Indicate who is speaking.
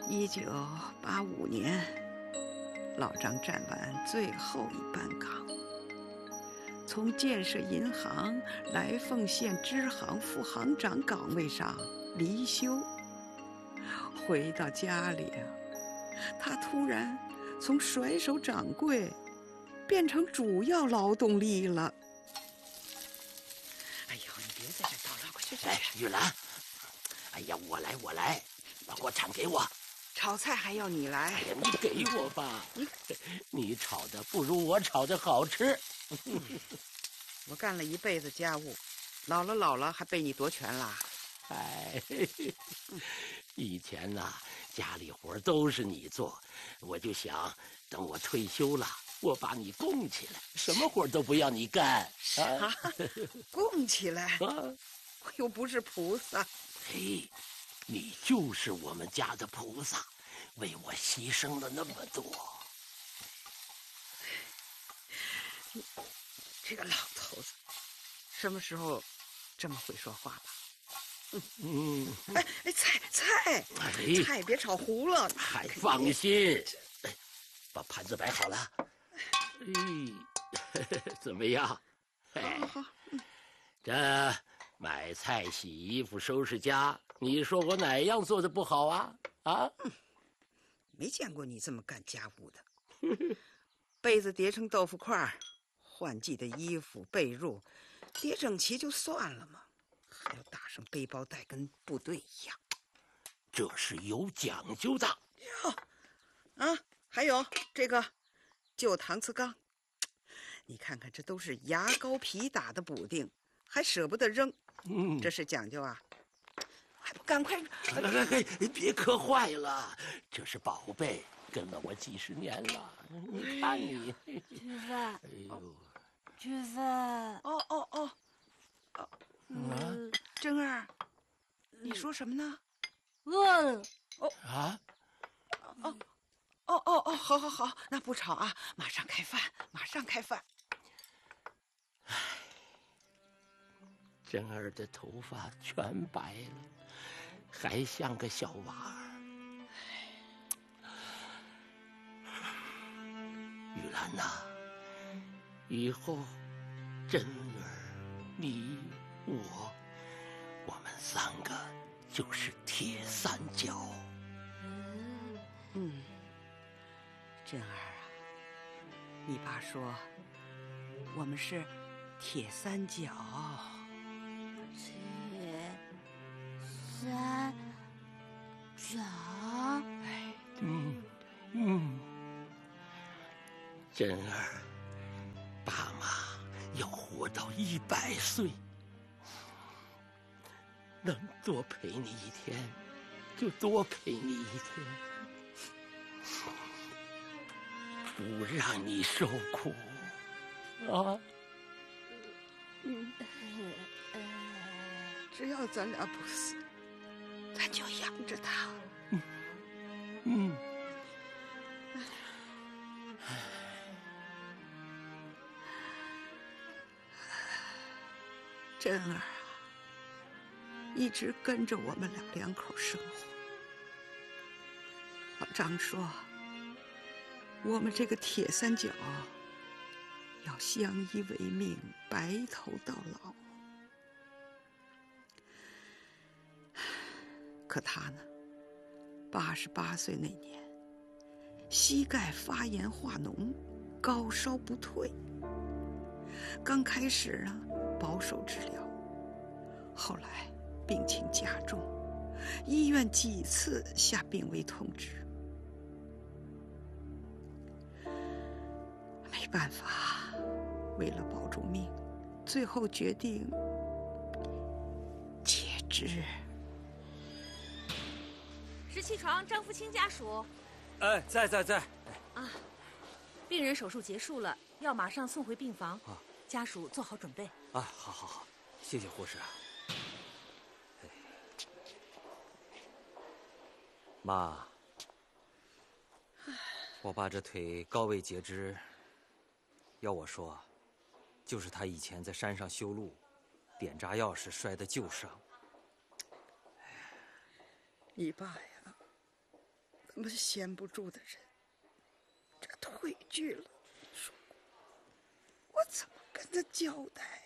Speaker 1: 1985年，老张站完最后一班岗，从建设银行来凤县支行副行长岗位上离休。回到家里啊，他突然从甩手掌柜变成主要劳动力了。哎呦，你别在这叨唠，快去！
Speaker 2: 哎，玉兰，哎呀，我来，把锅铲给我。
Speaker 1: 炒菜还要你来？
Speaker 2: 哎呀，你给我吧，你炒的不如我炒的好吃。
Speaker 1: 我干了一辈子家务，老了还被你夺权啦？
Speaker 2: 哎，以前呐，家里活都是你做，我就想等我退休了，我把你供起来，什么活都不要你干啊！
Speaker 1: 供起来？我又不是菩萨。
Speaker 2: 嘿，你就是我们家的菩萨，为我牺牲了那么多。
Speaker 1: 这个老头子，什么时候这么会说话了？菜别炒糊了。
Speaker 2: 还放心，把盘子摆好了。怎么样？
Speaker 1: 好。
Speaker 2: 这买菜、洗衣服、收拾家，你说我哪样做的不好啊？
Speaker 1: 没见过你这么干家务的。被子叠成豆腐块，换季的衣服、被褥叠整齐就算了嘛，还要打上背包带，跟部队一样。
Speaker 2: 这是有讲究的。
Speaker 1: 还有这个旧搪瓷缸，你看看，这都是牙膏皮打的补丁，还舍不得扔。这是讲究啊！还不赶快！
Speaker 2: 别磕坏了，这是宝贝，跟了我几十年了。你看你，
Speaker 3: 菊芬，
Speaker 2: 哎呦，
Speaker 3: 菊芬，
Speaker 1: 珍儿，你说什么呢？
Speaker 3: 饿了。
Speaker 1: 好，那不吵啊，马上开饭。
Speaker 2: 珍儿的头发全白了，还像个小娃儿。玉兰呐，以后珍儿、你、我们三个就是铁三角。
Speaker 1: 珍儿啊，你爸说我们是铁三角。
Speaker 3: 铁三角。
Speaker 2: 珍儿，爸妈要活到100岁，能多陪你一天就多陪你一天，不让你受苦啊！
Speaker 1: 只要咱俩不死，咱就养着他。珍儿啊，一直跟着我们两口生活。老张说，我们这个铁三角要相依为命，白头到老。可他呢，88岁那年，膝盖发炎化脓，高烧不退。刚开始啊，保守治疗，后来病情加重，医院几次下病危通知。没办法，为了保住命，最后决定截肢。
Speaker 4: 17床张福清家属。
Speaker 5: 在。
Speaker 4: 病人手术结束了，要马上送回病房。家属做好准备。
Speaker 5: 好，谢谢护士。妈，我爸这腿高位截肢，要我说，就是他以前在山上修路，点炸药时摔的旧伤。
Speaker 1: 你爸呀， 么闲不住的人，这腿锯了，说过，我怎么跟他交代？